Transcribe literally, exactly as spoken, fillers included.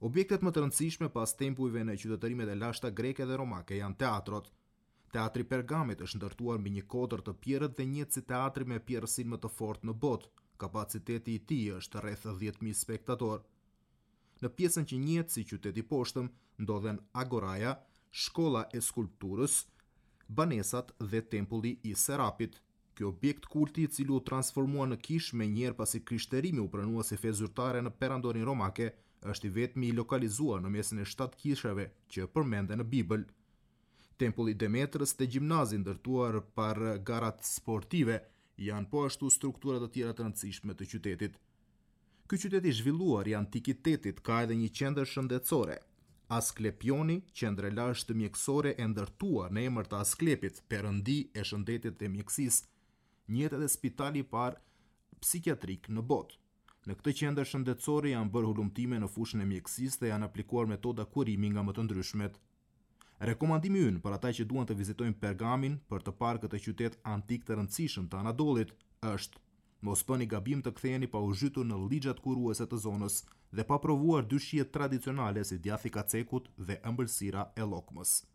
Objektet më të rëndësishme pas tempujve në qytetërimet e lashta greke dhe romake janë teatrot. Teatri Pergamit është ndërtuar mbi një kodër të pjerrët dhe njihet si teatri me pjerësinë më të fortë në botë. Kapaciteti i tij është rreth dhjetë mijë spektatorë. Në pjesën që njihet si qyteti i poshtëm ndodhen Agoraja, shkolla e skulpturës, banesat dhe tempulli i Serapit. Ky objekt kulti, i cili u transformua në kish me njëherë pasi krishterimi u pranua si fe zyrtare në perandorin romake, është i vetmi i lokalizuar në mesin e shtatë kishave që përmenden në Bibël. Tempulli i Demetrës dhe gjimnazi ndërtuar për garat sportive janë po ashtu struktura të tjera të rëndësishme të qytetit. Ky qytet i zhvilluar i antikitetit ka edhe një qendër shëndetësore. Asklepioni, qendër e lashtë mjekësore e ndërtuar në emër të Asklepit, perëndi e shëndetit dhe mjekësisë, njihet edhe spitali i parë psikiatrik në botë. Në këtë qendër shëndetësore janë bërë hulumtime në fushën e mjekësisë dhe janë aplikuar metoda kurimi nga më të ndryshmet. Rekomandimi ynë për ata që duan të vizitojnë Pergamin për të parë këtë qytet antik të rëndësishëm të Anadollit është: mos bëni gabim të ktheheni pa u zhytur në ligjat kuruese të zonës dhe pa provuar dyshije tradicionale si djathi i kacekut dhe ëmbëlsira e llokmës.